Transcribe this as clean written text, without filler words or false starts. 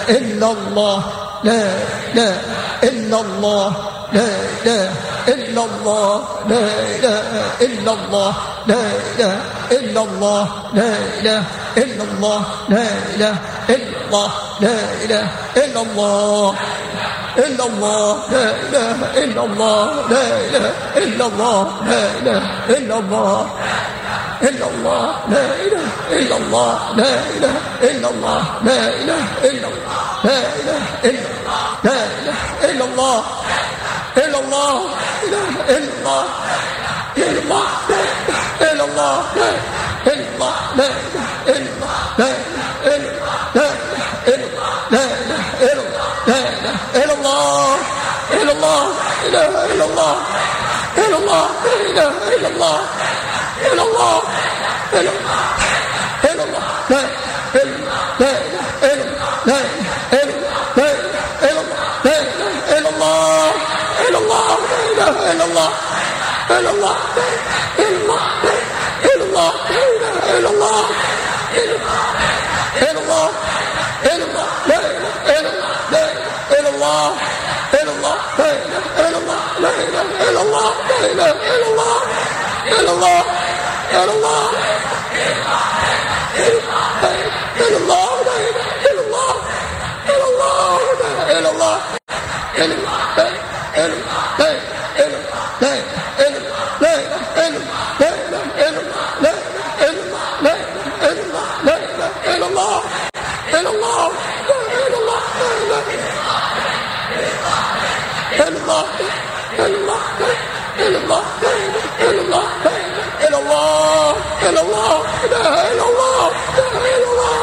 إلا الله لا إله إلا الله لا إله إلا الله لا إله إلا الله لا إله إلا الله لا إله إلا الله لا إله إلا الله لا إله إلا الله إلا الله لا إله إلا الله لا إله إلا الله لا إله إلا الله إلا الله لا إله إلا الله لا إله إلا الله لا إله إلا الله لا إله إلا الله لا إله إلا الله إلا الله لا إله إلا الله إلا الله إلا الله لا إلا الله لا إله إلا الله لا إله إلا الله لا إله إلا الله إلا الله لا إله إلا الله إلا الله لا إله إلا الله إلا الله إلا الله إلا الله لا لا لا لا إلا الله إلا الله لا إله إلا الله إلا الله إلا الله إلا الله إلا الله إلا الله إلا الله لا إله إلا الله إلا الله لا إله إلا الله لا إله إلا الله لا إله إلا الله إلا الله إلا الله إلا الله لا إله إلا الله إلا الله لا إله إلا الله إلا الله إلا الله إلا الله إلا الله إلا الله إلا الله إلا الله إلا الله إلا الله إلا الله إلا الله لا إله إلا الله